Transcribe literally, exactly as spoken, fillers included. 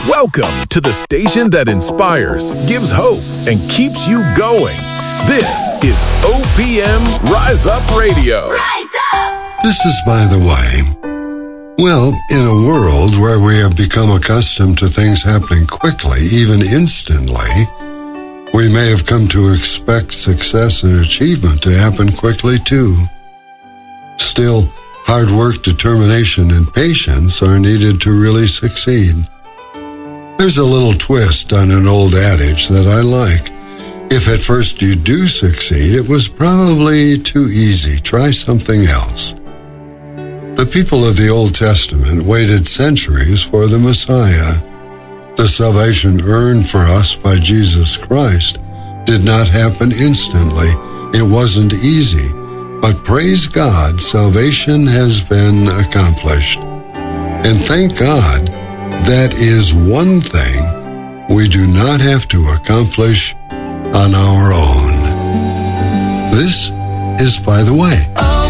Welcome to the station that inspires, gives hope, and keeps you going. This is O P M Rise Up Radio. Rise up! This is By the Way. Well, in a world where we have become accustomed to things happening quickly, even instantly, we may have come to expect success and achievement to happen quickly too. Still, hard work, determination, and patience are needed to really succeed. There's a little twist on an old adage that I like. If at first you do succeed, it was probably too easy. Try something else. The people of the Old Testament waited centuries for the Messiah. The salvation earned for us by Jesus Christ did not happen instantly. It wasn't easy. But praise God, salvation has been accomplished. And thank God, that is one thing we do not have to accomplish on our own. This is By the Way.